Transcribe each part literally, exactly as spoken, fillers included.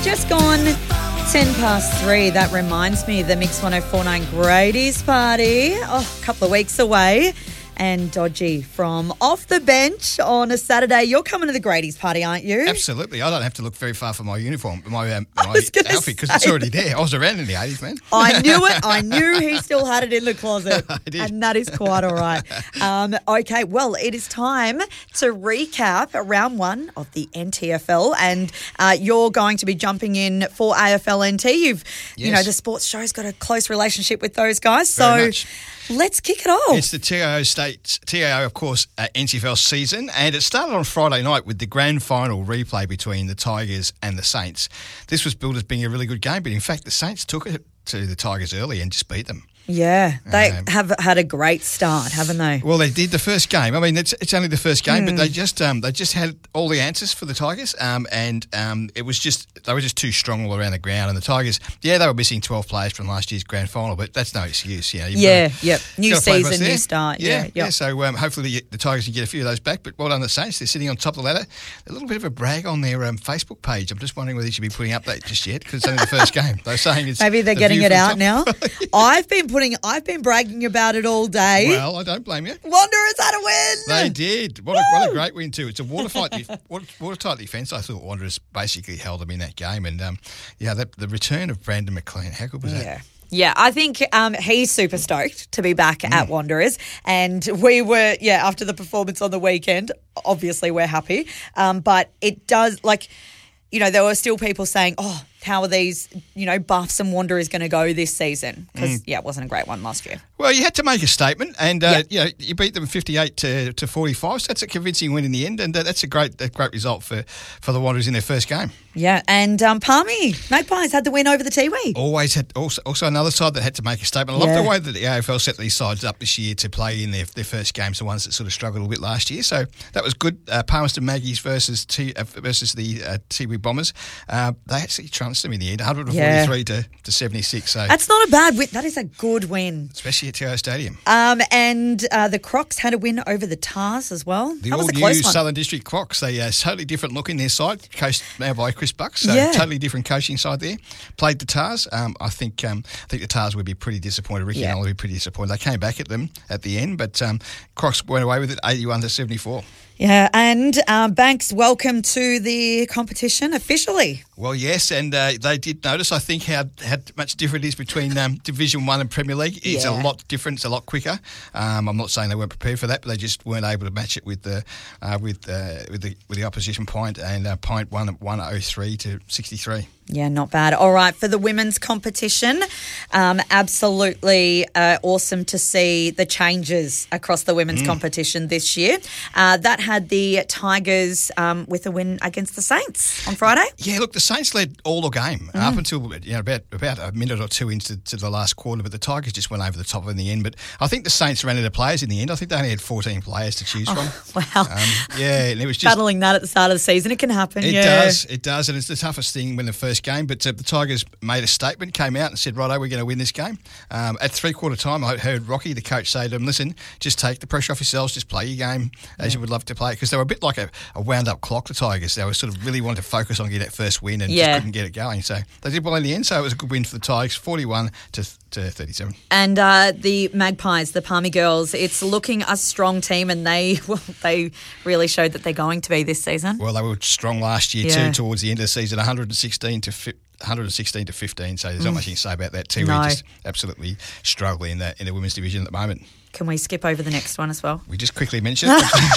Just gone ten past three. That reminds me, the Mix one oh four point nine Grady's party. Oh, a couple of weeks away. And Dodgy from Off the Bench on a Saturday. You're coming to the Grady's party, aren't you? Absolutely. I don't have to look very far for my uniform, my, um, I my was gonna outfit, because it's already there. I was around in the eighties, man. I knew it. I knew he still had it in the closet. I did. And that is quite all right. Um, okay, well, it is time to recap round one of the N T F L. And uh, you're going to be jumping in for A F L N T. You've, Yes. you know, the sports show's got a close relationship with those guys. Very so much. Let's kick it off. It's the T A O State, T A O, of course, uh, N T F L season, and it started on Friday night with the grand final replay between the Tigers and the Saints. This was billed as being a really good game, but in fact, the Saints took it to the Tigers early and just beat them. Yeah, they Um, have had a great start, haven't they? Well, they did the first game. I mean, it's, it's only the first game, Mm. but they just um, they just had all the answers for the Tigers, um, and um, it was just they were just too strong all around the ground. And the Tigers, yeah, they were missing twelve players from last year's grand final, but that's no excuse. You know, you've Yeah, gotta- yep. New gotta play what's season, new there. start. Yeah, Yeah, yeah. yep. So um, hopefully the, the Tigers can get a few of those back. But well done, the Saints. They're sitting on top of the ladder. A little bit of a brag on their um, Facebook page. I'm just wondering whether they should be putting up that just yet, because it's only the first game. They're saying it's Maybe they're the getting view it from out top. now. I've been putting, I've been bragging about it all day. Well, I don't blame you. Wanderers had a win. They did. What a, what a great win too. It's a watertight, def- water, watertight defence. I thought Wanderers basically held them in that game, and um, yeah, that, the return of Brandon McLean. How good was that? Yeah. Yeah, I think um, he's super stoked to be back Mm. at Wanderers. And we were, yeah, after the performance on the weekend, obviously we're happy. Um, but it does, like, you know, there were still people saying, oh, how are these, you know, Buffs and Wanderers going to go this season? Because, Mm. yeah, it wasn't a great one last year. Well, you had to make a statement, and uh, Yeah. you know you beat them fifty-eight to, to forty-five. So that's a convincing win in the end, and uh, that's a great a great result for, for the Wanderers in their first game. Yeah, and um, Palmy, Magpies had the win over the Tiwi. Always had also, also another side that had to make a statement. I Yeah. love the way that the A F L set these sides up this year to play in their, their first games, the ones that sort of struggled a bit last year. So that was good. Uh, Palmerston Maggies versus T, uh, versus the uh, Tiwi Bombers. Uh, they actually trounced them in the end, one forty-three to, to seventy-six. So That's not a bad win. That is a good win. especially at T A O Stadium. Um, and uh, the Crocs had a win over the Tars as well. The that was a all-new close one. Southern District Crocs. They uh, totally different look in their side, coached now by Chris Bucks. So Yeah. totally different coaching side there. Played the Tars. Um, I think um, I think the Tars would be pretty disappointed. Ricky Yeah. and I would be pretty disappointed. They came back at them at the end, but um, Crocs went away with it, eighty-one to seventy-four. Yeah, and um, Banks, welcome to the competition officially. Well, yes, and uh, they did notice, I think, how, how much different it is between um, Division One and Premier League. It's Yeah. a lot different. It's a lot quicker. Um, I'm not saying they weren't prepared for that, but they just weren't able to match it with the uh, with uh, with the with the opposition point, and uh, point one one oh three to sixty-three. Yeah, not bad. All right, for the women's competition, um, absolutely uh, awesome to see the changes across the women's competition this year. Uh, that had the Tigers um, with a win against the Saints on Friday. Yeah, look, the Saints led all the game up until you know about about a minute or two into to the last quarter, but the Tigers just went over the top in the end. But I think the Saints ran out of players in the end. I think they only had fourteen players to choose from. Wow. Um, yeah, and it was just Battling that at the start of the season, it can happen. It yeah. does, it does, and it's the toughest thing when the first game. But uh, the Tigers made a statement, came out and said, "Righto, we're going to win this game." Um, at three quarter time, I heard Rocky, the coach, say to them, "Listen, just take the pressure off yourselves, just play your game as you would love to play," because they were a bit like a, a wound up clock. The Tigers, they were sort of really wanted to focus on getting that first win and Yeah. just couldn't get it going. So they did well in the end. So it was a good win for the Tigers, forty-one to to thirty-seven. And uh, the Magpies, the Palmy girls, it's looking a strong team, and they well, they really showed that they're going to be this season. Well, they were strong last year Yeah. too. Towards the end of the season, one hundred sixteen to fi- one hundred sixteen to fifteen. So there's not much you can say about that. Too. No. We're just absolutely struggling in the in the women's division at the moment. Can we skip over the next one as well? We just quickly mentioned.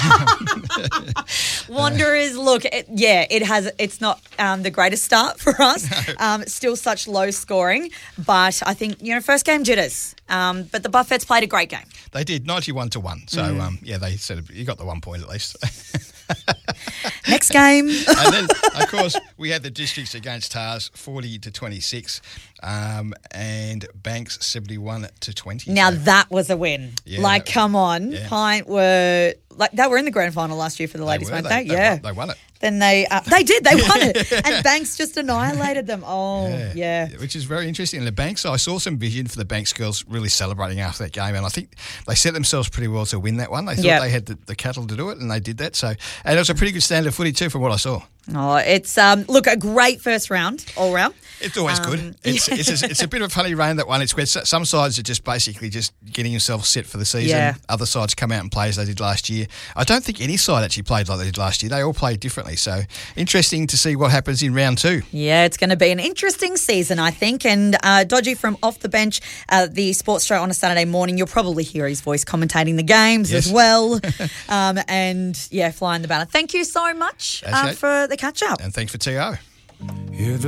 Wanderers, look, it, yeah, it has. It's not um, the greatest start for us. Um, still such low scoring, but I think you know first game jitters. Um, but the Buffets played a great game. They did ninety-one to one. So um, yeah, they said you got the one point at least. Next game. And then of course we had the districts against Tars forty to twenty-six, um, and Banks seventy-one to twenty. Now So- that was a win. Yeah, like, that- come on, yeah. Pint were like they were in the grand final last year for the ladies, were, weren't they, they? they yeah, won, they won it. Then they uh, they did they won it, and Banks just annihilated them. Oh yeah. Which is very interesting. And the Banks, I saw some vision for the Banks girls really celebrating after that game, and I think they set themselves pretty well to win that one. They thought Yep. they had the, the cattle to do it, and they did that. So, and it was a pretty good standard of footy too, from what I saw. Oh, it's um, look a great first round all round. It's always Um, good. It's it's a, it's a bit of a funny round, that one. It's where s- some sides are just basically just getting themselves set for the season. Yeah. Other sides come out and play as they did last year. I don't think any side actually played like they did last year. They all played differently. So interesting to see what happens in round two. Yeah, it's going to be an interesting season, I think. And uh, Dodgy from Off the Bench, uh, the sports show on a Saturday morning, you'll probably hear his voice commentating the games Yes. as well. um, and yeah, flying the banner. Thank you so much uh, Okay. for the catch up. And thanks for T O.